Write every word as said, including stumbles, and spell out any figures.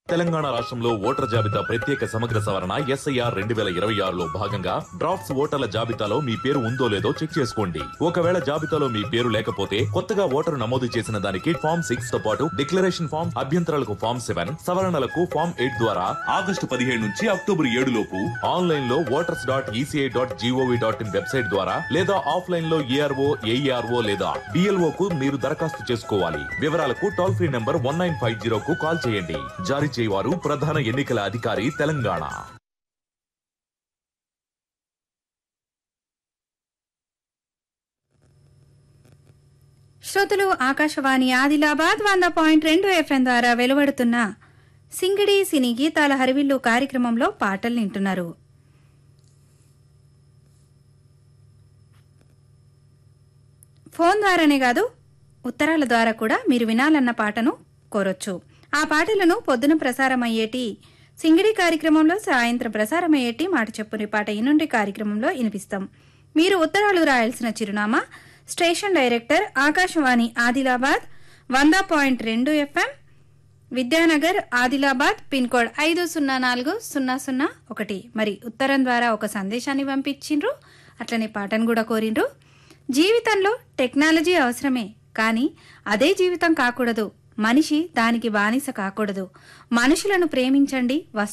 తెలంగాణ రాష్ట్రంలో ఓటర్ జాబితా ప్రత్యేక సమగ్ర సవరణ ఎస్ఐఆర్ రెండు వేల ఇరవై ఆరులో భాగంగా డ్రాఫ్ట్స్ ఓటర్ల జాబితాలో మీ పేరు ఉందో లేదో చెక్ చేసుకోండి. ఒకవేళ జాబితాలో మీ పేరు లేకపోతే కొత్తగా ఓటరు నమోదు చేసిన దానికి ఫామ్ సిక్స్ తో పాటు డిక్లరేషన్ ఫామ్, అభ్యంతరాలకు ఫామ్ సెవెన్, సవరణలకు ఫామ్ ఎయిట్ ద్వారా ఆగస్టు పదిహేడు నుంచి అక్టోబర్ ఏడు లోపు ఆన్లైన్ లో voters dot ECI dot GOV dot in website ద్వారా లేదా ఆఫ్లైన్ లో ఏఆర్ఓ ఏఈఆర్ఓ లేదా బిఎల్ఓ కు మీరు దరఖాస్తు చేసుకోవాలి. వివరాలకు toll free number one nine five zero కు కాల్ చేయండి. జారీ చేయవారు ప్రధాన ఎన్నికల అధికారి తెలంగాణ. శ్రోతలు ఆకాశవాణి ఆదిలాబాద్ వంద పాయింట్ రెండు ఎఫ్ఎం ద్వారా వెలువడుతున్న సింగిడి సినీ గీతాల హరివిల్లు కార్యక్రమంలో పాటలు వింటున్నారు. ఫోన్ ద్వారానే కాదు, ఉత్తరాల ద్వారా కూడా మీరు వినాలన్న పాటను కోరొచ్చు. ఆ పాటలను పొద్దున ప్రసారమయ్యేటి సింగిడి కార్యక్రమంలో, సాయంత్రం ప్రసారమయ్యేటి మాట చెప్పుని పాట ఇనుండి కార్యక్రమంలో వినిపిస్తాం. మీరు ఉత్తరాలు రాయాల్సిన చిరునామా స్టేషన్ డైరెక్టర్ ఆకాశవాణి ఆదిలాబాద్ వంద పాయింట్ రెండు FM, Vidyanagar Adilabad, pin code ఐదు సున్నా నాలుగు సున్నా సున్నా ఒకటి. మరి ఉత్తరం ద్వారా ఒక సందేశాన్ని పంపించిండ్రు, అట్లనే పాటను కూడా కోరిండ్రు. జీవితంలో టెక్నాలజీ అవసరమే, కానీ అదే జీవితం కాకూడదు. మనిషి దానికి బానిస కాకూడదు. మనుషులను ప్రేమించండి,